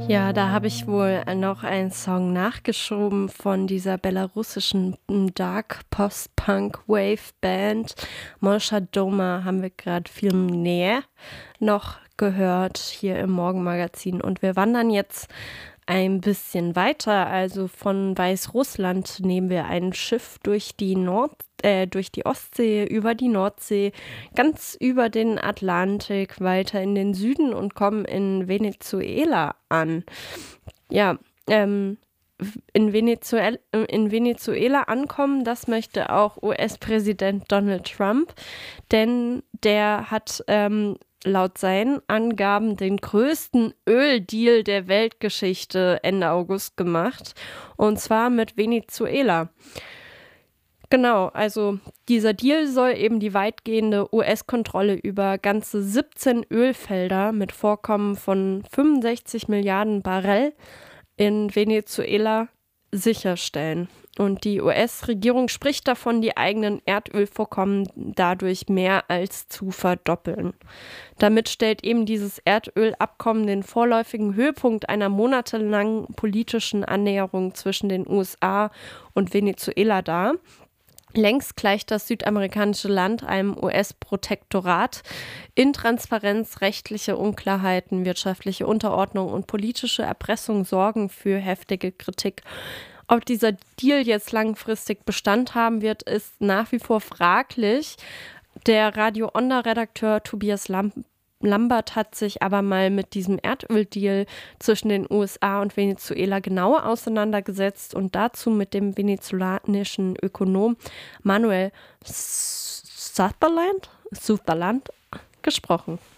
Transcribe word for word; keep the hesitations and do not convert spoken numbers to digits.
Ja, da habe ich wohl noch einen Song nachgeschoben von dieser belarussischen m, Dark Post-Punk Wave Band. Molcha Doma haben wir gerade Film Nähe noch gehört hier im Morgenmagazin. Und wir wandern jetzt ein bisschen weiter. Also von Weißrussland nehmen wir ein Schiff durch die Nord, äh, durch die Ostsee, über die Nordsee, ganz über den Atlantik, weiter in den Süden und kommen in Venezuela an. Ja, ähm, in Venezuela, in Venezuela ankommen, das möchte auch U S-Präsident Donald Trump, denn der hat ähm, laut seinen Angaben den größten Öldeal der Weltgeschichte Ende August gemacht, und zwar mit Venezuela. Genau, also dieser Deal soll eben die weitgehende U S-Kontrolle über ganze siebzehn Ölfelder mit Vorkommen von fünfundsechzig Milliarden Barrel in Venezuela sicherstellen. Und die U S-Regierung spricht davon, die eigenen Erdölvorkommen dadurch mehr als zu verdoppeln. Damit stellt eben dieses Erdölabkommen den vorläufigen Höhepunkt einer monatelangen politischen Annäherung zwischen den U S A und Venezuela dar. Längst gleicht das südamerikanische Land einem U S-Protektorat. Intransparenz, rechtliche Unklarheiten, wirtschaftliche Unterordnung und politische Erpressung sorgen für heftige Kritik. Ob dieser Deal jetzt langfristig Bestand haben wird, ist nach wie vor fraglich. Der Radio Onda-Redakteur Tobias Lam- Lambert hat sich aber mal mit diesem Erdöldeal zwischen den U S A und Venezuela genauer auseinandergesetzt und dazu mit dem venezolanischen Ökonom Manuel Sutherland, Sutherland gesprochen.